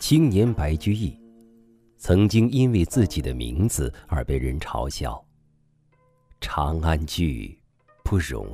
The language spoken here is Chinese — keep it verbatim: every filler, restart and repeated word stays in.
青年白居易曾经因为自己的名字而被人嘲笑。长安居不容